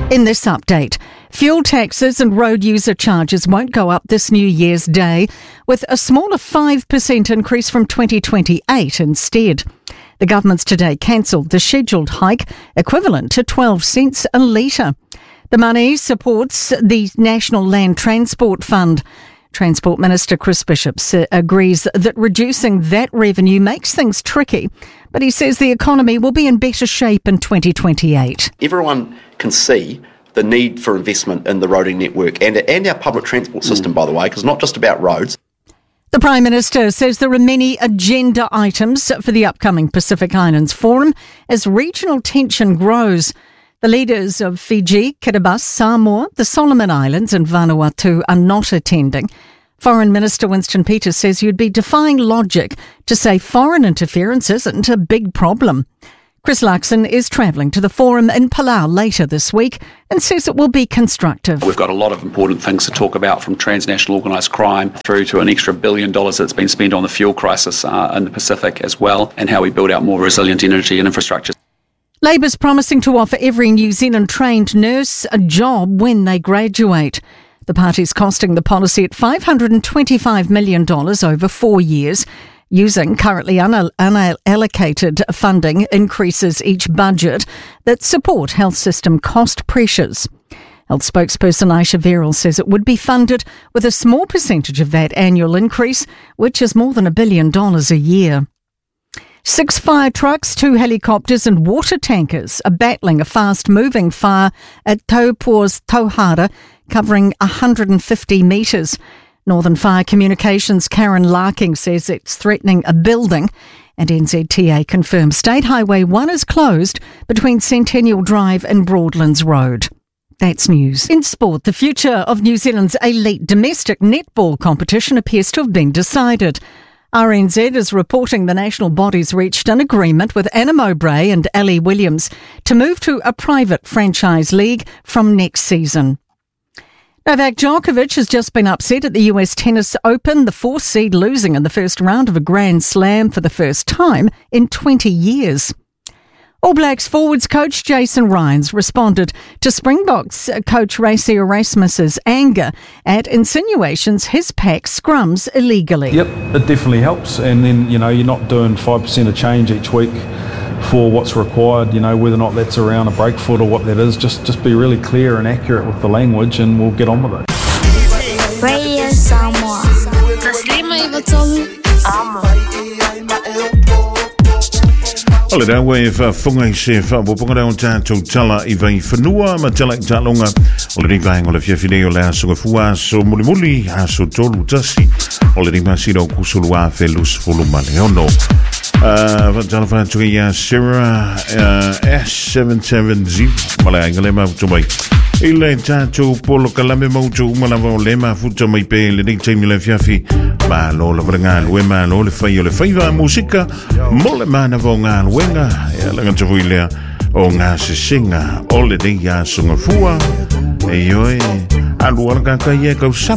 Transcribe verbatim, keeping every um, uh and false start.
In this update, fuel taxes and road user charges won't go up this New Year's Day, with a smaller five percent increase from twenty twenty-eight instead. The government's today cancelled the scheduled hike, equivalent to twelve cents a litre. The money supports the National Land Transport Fund. Transport Minister Chris Bishop agrees that reducing that revenue makes things tricky, but he says the economy will be in better shape in twenty twenty-eight. Everyone can see the need for investment in the roading network and, and our public transport system, mm. by the way, because it's not just about roads. The Prime Minister says there are many agenda items for the upcoming Pacific Islands Forum as regional tension grows. The leaders of Fiji, Kiribati, Samoa, the Solomon Islands and Vanuatu are not attending. Foreign Minister Winston Peters says you'd be defying logic to say foreign interference isn't a big problem. Chris Luxon is travelling to the forum in Palau later this week and says it will be constructive. We've got a lot of important things to talk about, from transnational organised crime through to an extra billion dollars that's been spent on the fuel crisis uh, in the Pacific as well, and how we build out more resilient energy and infrastructure. Labour's promising to offer every New Zealand-trained nurse a job when they graduate. The party's costing the policy at five hundred twenty-five million dollars over four years. Using currently unal- unallocated funding increases each budget that support health system cost pressures. Health spokesperson Aisha Verrill says it would be funded with a small percentage of that annual increase, which is more than a billion dollars a year. Six fire trucks, two helicopters and water tankers are battling a fast-moving fire at Taupo's Tauhara, covering one hundred fifty metres. Northern Fire Communications' Karen Larking says it's threatening a building, and N Z T A confirms State Highway one is closed between Centennial Drive and Broadlands Road. That's news. In sport, the future of New Zealand's elite domestic netball competition appears to have been decided. R N Z is reporting the national bodies reached an agreement with Anna Mowbray and Ellie Williams to move to a private franchise league from next season. Novak Djokovic has just been upset at the U S Tennis Open, the fourth seed losing in the first round of a Grand Slam for the first time in twenty years. All Blacks forwards coach Jason Ryans responded to Springboks coach Racy Erasmus's anger at insinuations his pack scrums illegally. Yep, it definitely helps, and then, you know, you're not doing five percent of change each week for what's required, you know, whether or not that's around a break foot or what that is. Just just be really clear and accurate with the language and we'll get on with it. Radio Samoa. Taslima Ivatomu. Amo. Ole da we fa funga I se fa bo ponga o tātou tala I vai whanua ma tala I tālonga ole ri vai ngole fiafine o le aso fua so muli muli aso tolu tasi ole ri masiro kusulu a felus fulu male ono uh va tala fa tu ya Sarah S seven seven zero mala ngale ma tu mai ile tātou polo kalame mau tu mala va le ma futa mai pe le ri tini le fiafi ma lo la vranga lo ma lo le fai le fai va musika mole mana vonga wenga ya langa tuile o nga se singa ole de ya sunga fua e yo e alu alga ka ye ka